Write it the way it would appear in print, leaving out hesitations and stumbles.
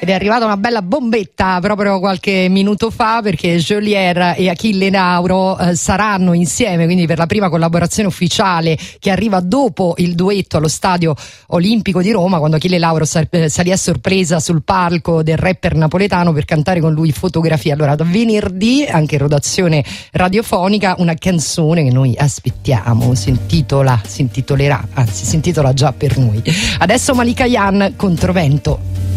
Ed è arrivata una bella bombetta proprio qualche minuto fa, perché Geolier e Achille Lauro saranno insieme, quindi per la prima collaborazione ufficiale che arriva dopo il duetto allo Stadio Olimpico di Roma, quando Achille Lauro salì a sorpresa sul palco del rapper napoletano per cantare con lui Fotografia. Allora, da venerdì, anche in rotazione radiofonica, una canzone che noi aspettiamo, si intitola già per noi. Adesso Malika Yan, Controvento.